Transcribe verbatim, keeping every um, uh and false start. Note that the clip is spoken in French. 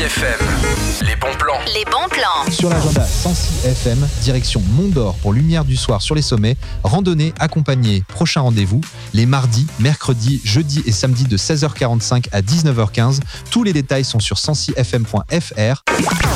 F M, les bons plans. Les bons plans. Sur l'agenda cent six F M, direction Mont d'Or pour Lumière du Soir sur les sommets. Randonnée accompagnée. Prochain rendez-vous les mardis, mercredis, jeudis et samedis de seize heures quarante-cinq à dix-neuf heures quinze. Tous les détails sont sur cent six f m point f r.